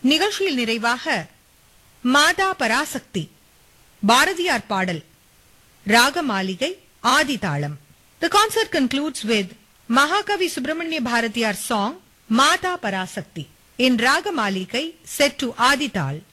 நிகழ்ச்சியில் நிறைவாக மாதா பராசக்தி பாரதியார் பாடல் Ragamalika ஆதிதாளம். The concert concludes with Mahakavi Subramanya Bharatiyar song Mata Parasakti in Ragamalikai set to Adital.